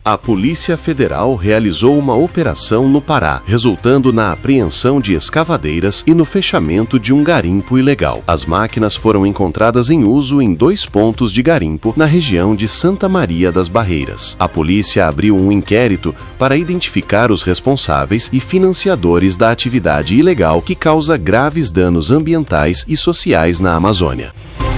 A Polícia Federal realizou uma operação no Pará, resultando na apreensão de escavadeiras e no fechamento de um garimpo ilegal. As máquinas foram encontradas em uso em 2 pontos de garimpo na região de Santa Maria das Barreiras. A polícia abriu um inquérito para identificar os responsáveis e financiadores da atividade ilegal que causa graves danos ambientais e sociais na Amazônia.